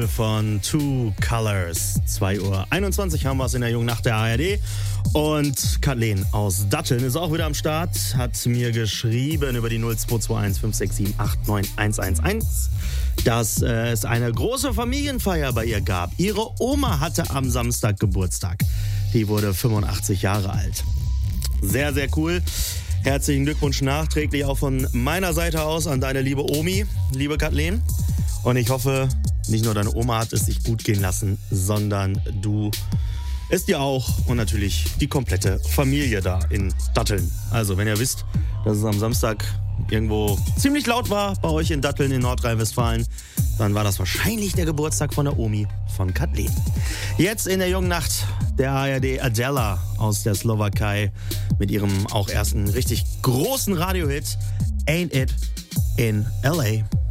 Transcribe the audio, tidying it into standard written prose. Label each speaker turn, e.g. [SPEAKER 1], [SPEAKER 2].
[SPEAKER 1] Single von Two Colors. 2:21 Uhr haben wir es in der jungen Nacht der ARD. Und Kathleen aus Datteln ist auch wieder am Start, hat mir geschrieben über die 0221 567 89111, dass es eine große Familienfeier bei ihr gab. Ihre Oma hatte am Samstag Geburtstag. Die wurde 85 Jahre alt. Sehr, sehr cool. Herzlichen Glückwunsch nachträglich auch von meiner Seite aus an deine liebe Omi, liebe Kathleen. Und ich hoffe, nicht nur deine Oma hat es sich gut gehen lassen, sondern du es dir auch und natürlich die komplette Familie da in Datteln. Also, wenn ihr wisst, dass es am Samstag irgendwo ziemlich laut war bei euch in Datteln in Nordrhein-Westfalen, dann war das wahrscheinlich der Geburtstag von der Omi von Kathleen. Jetzt in der jungen Nacht der ARD Adela aus der Slowakei mit ihrem auch ersten richtig großen Radiohit Ain't It in L.A.